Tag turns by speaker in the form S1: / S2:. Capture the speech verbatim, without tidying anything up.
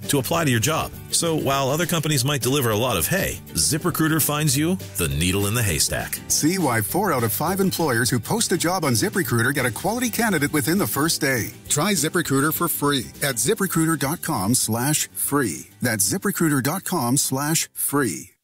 S1: to apply to your job. So while other companies might deliver a lot of hay, ZipRecruiter finds you the needle in the haystack.
S2: See why four out of five employers who post a job on ZipRecruiter get a quality candidate within the first day. Try ZipRecruiter for free at ZipRecruiter.com slash free. That's ZipRecruiter.com slash free.